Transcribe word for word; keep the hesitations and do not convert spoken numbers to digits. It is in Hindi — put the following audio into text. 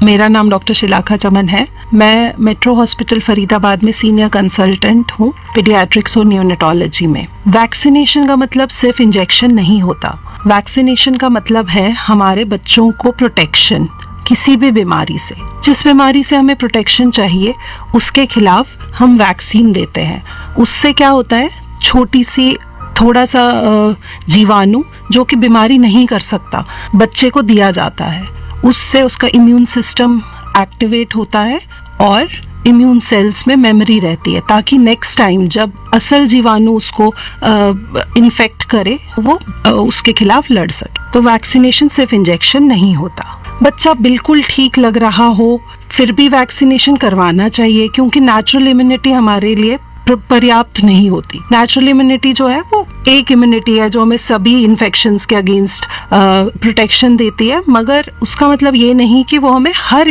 मेरा नाम डॉक्टर शिलाखा चमन है। मैं मेट्रो हॉस्पिटल फरीदाबाद में सीनियर कंसल्टेंट हूँ पीडियाट्रिक्स और न्यूनेटोलॉजी में। वैक्सीनेशन का मतलब सिर्फ इंजेक्शन नहीं होता। वैक्सीनेशन का मतलब है हमारे बच्चों को प्रोटेक्शन, किसी भी बीमारी से, जिस बीमारी से हमें प्रोटेक्शन चाहिए उसके खिलाफ हम वैक्सीन देते हैं। उससे क्या होता है, छोटी सी थोड़ा सा जीवाणु जो कि बीमारी नहीं कर सकता बच्चे को दिया जाता है। उससे उसका इम्यून सिस्टम एक्टिवेट होता है और इम्यून सेल्स में मेमोरी रहती है, ताकि नेक्स्ट टाइम जब असल जीवाणु उसको इन्फेक्ट करे वो आ, उसके खिलाफ लड़ सके। तो वैक्सीनेशन सिर्फ इंजेक्शन नहीं होता। बच्चा बिल्कुल ठीक लग रहा हो फिर भी वैक्सीनेशन करवाना चाहिए, क्योंकि नेचुरल इम्यूनिटी हमारे लिए पर्याप्त नहीं होती। नेचुरल इम्यूनिटी जो है वो एक इम्यूनिटी है जो हमें सभी इन्फेक्शंस के अगेंस्ट प्रोटेक्शन देती है, मगर उसका मतलब ये नहीं कि वो हमें हर